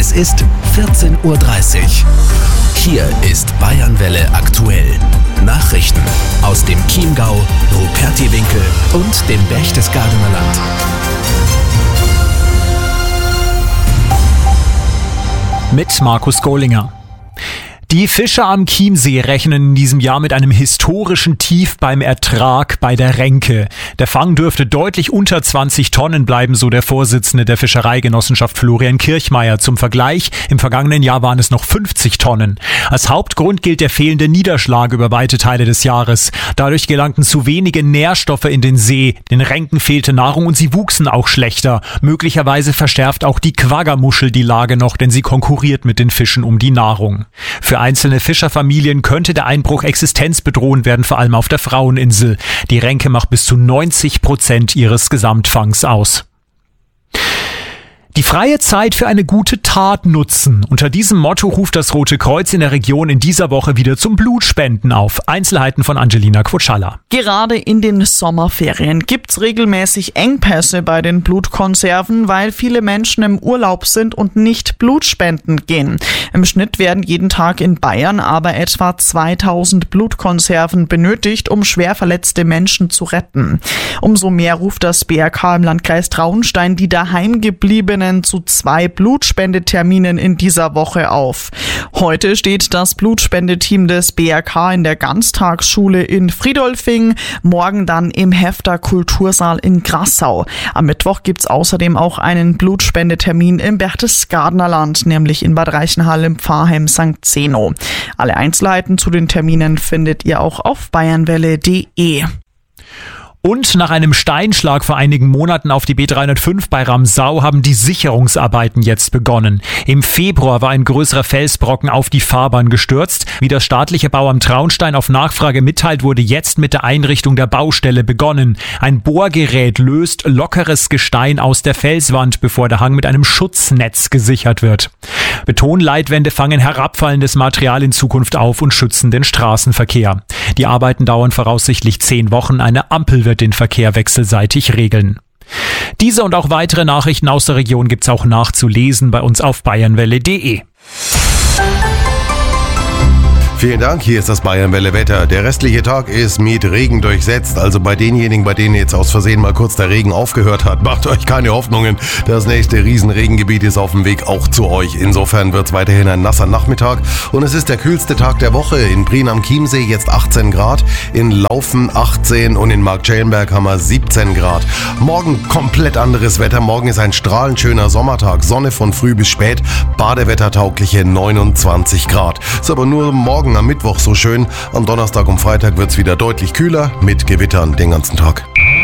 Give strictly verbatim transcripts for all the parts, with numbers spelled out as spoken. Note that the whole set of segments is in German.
Es ist vierzehn Uhr dreißig. Hier ist Bayernwelle aktuell. Nachrichten aus dem Chiemgau, Rupertiwinkel und dem Berchtesgadener Land. Mit Markus Gohlinger. Die Fischer am Chiemsee rechnen in diesem Jahr mit einem historischen Tief beim Ertrag bei der Renke. Der Fang dürfte deutlich unter zwanzig Tonnen bleiben, so der Vorsitzende der Fischereigenossenschaft Florian Kirchmeier. Zum Vergleich, im vergangenen Jahr waren es noch fünfzig Tonnen. Als Hauptgrund gilt der fehlende Niederschlag über weite Teile des Jahres. Dadurch gelangten zu wenige Nährstoffe in den See. Den Renken fehlte Nahrung und sie wuchsen auch schlechter. Möglicherweise verschärft auch die Quaggermuschel die Lage noch, denn sie konkurriert mit den Fischen um die Nahrung. Für einzelne Fischerfamilien könnte der Einbruch existenzbedrohend werden, vor allem auf der Fraueninsel. Die Renke macht bis zu neunzig Prozent ihres Gesamtfangs aus. Die freie Zeit für eine gute Tat nutzen. Unter diesem Motto ruft das Rote Kreuz in der Region in dieser Woche wieder zum Blutspenden auf. Einzelheiten von Angelina Quotschalla. Gerade in den Sommerferien gibt's regelmäßig Engpässe bei den Blutkonserven, weil viele Menschen im Urlaub sind und nicht Blutspenden gehen. Im Schnitt werden jeden Tag in Bayern aber etwa zweitausend Blutkonserven benötigt, um schwer verletzte Menschen zu retten. Umso mehr ruft das B R K im Landkreis Traunstein die daheimgebliebenen zu zwei Blutspendeterminen in dieser Woche auf. Heute steht das Blutspendeteam des B R K in der Ganztagsschule in Friedolfing, morgen dann im Hefter Kultursaal in Grassau. Am Mittwoch gibt's außerdem auch einen Blutspendetermin im Berchtesgadener Land, nämlich in Bad Reichenhall im Pfarrheim Sankt Zeno. Alle Einzelheiten zu den Terminen findet ihr auch auf bayernwelle punkt de. Und nach einem Steinschlag vor einigen Monaten auf die B dreihundertfünf bei Ramsau haben die Sicherungsarbeiten jetzt begonnen. Im Februar war ein größerer Felsbrocken auf die Fahrbahn gestürzt. Wie das staatliche Bauamt Traunstein auf Nachfrage mitteilt, wurde jetzt mit der Einrichtung der Baustelle begonnen. Ein Bohrgerät löst lockeres Gestein aus der Felswand, bevor der Hang mit einem Schutznetz gesichert wird. Betonleitwände fangen herabfallendes Material in Zukunft auf und schützen den Straßenverkehr. Die Arbeiten dauern voraussichtlich zehn Wochen. Eine Ampel wird den Verkehr wechselseitig regeln. Diese und auch weitere Nachrichten aus der Region gibt's auch nachzulesen bei uns auf bayernwelle punkt de. Vielen Dank, hier ist das Bayernwelle Wetter. Der restliche Tag ist mit Regen durchsetzt, also bei denjenigen, bei denen jetzt aus Versehen mal kurz der Regen aufgehört hat, macht euch keine Hoffnungen. Das nächste Riesenregengebiet ist auf dem Weg auch zu euch. Insofern wird es weiterhin ein nasser Nachmittag und es ist der kühlste Tag der Woche. In Prien am Chiemsee jetzt achtzehn Grad, in Laufen achtzehn und in Marktschellenberg haben wir siebzehn Grad. Morgen komplett anderes Wetter. Morgen ist ein strahlend schöner Sommertag. Sonne von früh bis spät, badewettertaugliche neunundzwanzig Grad. Ist aber nur morgen am Mittwoch so schön. Am Donnerstag und Freitag wird es wieder deutlich kühler mit Gewittern den ganzen Tag.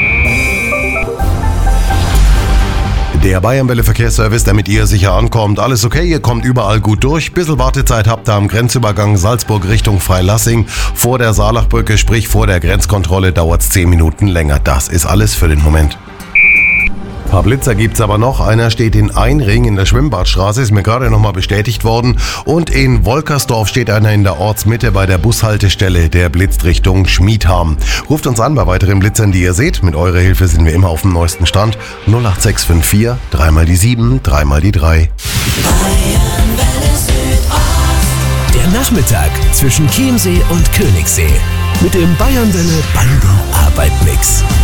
Der Bayernwelle Verkehrsservice, der mit ihr sicher ankommt. Alles okay, ihr kommt überall gut durch. Bisschen Wartezeit habt ihr am Grenzübergang Salzburg Richtung Freilassing. Vor der Saalachbrücke, sprich vor der Grenzkontrolle, dauert es zehn Minuten länger. Das ist alles für den Moment. Ein paar Blitzer gibt's aber noch. Einer steht in Einring in der Schwimmbadstraße, ist mir gerade nochmal bestätigt worden. Und in Wolkersdorf steht einer in der Ortsmitte bei der Bushaltestelle, der blitzt Richtung Schmiedham. Ruft uns an bei weiteren Blitzern, die ihr seht. Mit eurer Hilfe sind wir immer auf dem neuesten Stand. null acht sechs fünf vier, dreimal die sieben, dreimal die drei. Der Nachmittag zwischen Chiemsee und Königssee. Mit dem Bayernwelle Bandenarbeit-Mix.